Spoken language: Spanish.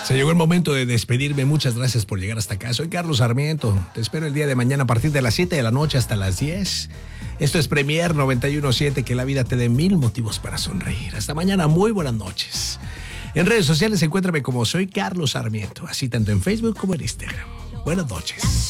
Se llegó el momento de despedirme. Muchas gracias por llegar hasta acá. Soy Carlos Sarmiento. Te espero el día de mañana a partir de las 7 de la noche hasta las 10. Esto es Premier 91.7. Que la vida te dé 1000 motivos para sonreír. Hasta mañana. Muy buenas noches. En redes sociales encuéntrame como Soy Carlos Sarmiento. Así tanto en Facebook como en Instagram. Buenas noches.